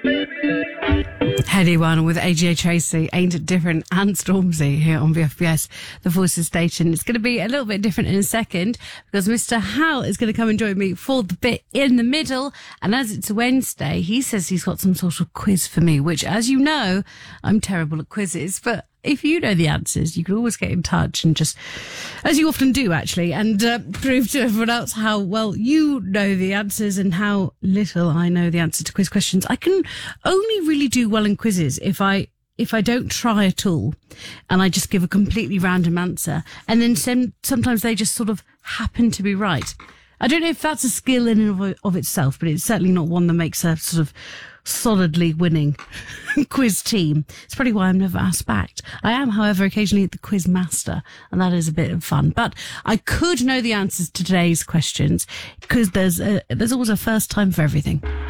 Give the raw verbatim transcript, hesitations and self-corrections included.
Heady One with A J Tracy, Ain't It Different, and Stormzy here on V F B S, the Voices Station. It's going to be a little bit different in a second because Mister Hal is going to come and join me for the bit in the middle. And as it's Wednesday, he says he's got some sort of quiz for me, which, as you know, I'm terrible at quizzes, but if you know the answers, you can always get in touch and just, as you often do actually, and uh, prove to everyone else how well you know the answers and how little I know the answer to quiz questions. I can only really do well in quizzes if I if I don't try at all and I just give a completely random answer, and then some, sometimes they just sort of happen to be right. I don't know if that's a skill in and of, of itself, but it's certainly not one that makes a sort of solidly winning quiz team. It's probably why I'm never asked back. I am, however, occasionally the quiz master, and that is a bit of fun. But I could know the answers to today's questions because there's a, there's always a first time for everything.